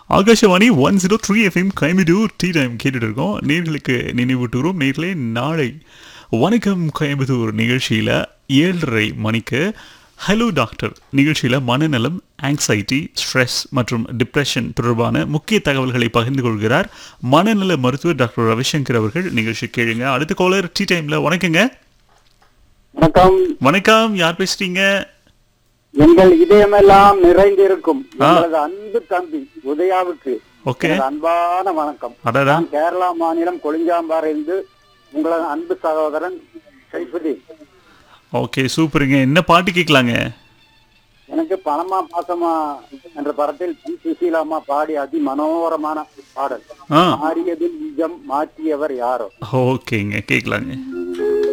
Akashvani 103 FM Coimbatore tea time கேட்டுட்டு இருக்கோம். நேர்களுக்கு நினைவூட்டுகிறோம், நேர்களே நாளை வணக்கம் கோயம்புத்தூர் நிகழ்ச்சியில் 7:30 மணிக்கு ஹலோ டாக்டர் நிகழ்ச்சியில் மனநலம், ஆங்ஸைட்டி, ஸ்ட்ரெஸ் மற்றும் டிப்ரெஷன் தொடர்பான முக்கிய தகவல்களை பகிர்ந்து கொள்கிறார் மனநல மருத்துவர் டாக்டர் ரவிசங்கர் அவர்கள். நிகழ்ச்சி கேளுங்க. அடுத்த காலர் டீ டைம்ல. வணக்கங்க. வணக்கம். வணக்கம், யார் பேசுறீங்க? எங்கள் இதயமெல்லாம் நிறைந்திருக்கும் எங்களது அன்பு தம்பி உதயாவுக்கு அன்பான வணக்கம். நான் கேரளா மாநிலம் கொளிஞ்சாம்பாறையிலிருந்து உங்களது அன்பு சகோதரன் சைஃபுதீன். ஓகே, சூப்பருங்க. என்ன பாட்டு கேட்கலாங்க? எனக்கு பணமா பாசமா என்ற படத்தில் பி சுசீலாமா பாடி அதி மனோகரமான பாடல். மாறியதில் நிஜம் மாற்றியவர் யாரோ. ஓகேங்க, கேட்கலாங்க.